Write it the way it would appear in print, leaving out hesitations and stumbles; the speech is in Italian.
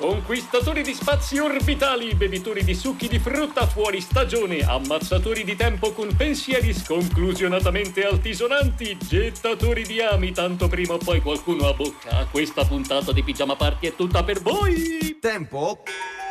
Conquistatori di spazi orbitali, bevitori di succhi di frutta fuori stagione, ammazzatori di tempo con pensieri sconclusionatamente altisonanti, gettatori di ami, tanto prima o poi qualcuno a bocca. Questa puntata di Pigiama Party è tutta per voi! Tempo